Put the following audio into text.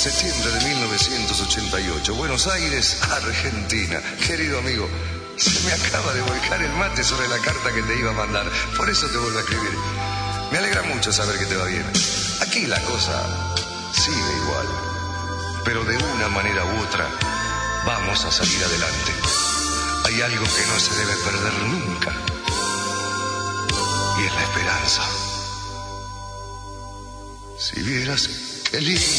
Septiembre de 1988, Buenos Aires, Argentina. Querido amigo, se me acaba de volcar el mate sobre la carta que te iba a mandar. Por eso te vuelvo a escribir. Me alegra mucho saber que te va bien. Aquí la cosa sigue igual, pero de una manera u otra vamos a salir adelante. Hay algo que no se debe perder nunca, y es la esperanza. Si vieras qué lindo